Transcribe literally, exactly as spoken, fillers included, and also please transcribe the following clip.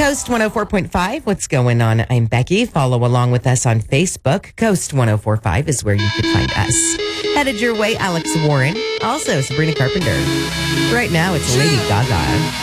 Coast one oh four point five. What's going on? I'm Becky. Follow along with us on Facebook. Coast one oh four point five is where you can find us. Headed your way, Alex Warren. Also, Sabrina Carpenter. Right now, it's Lady Gaga.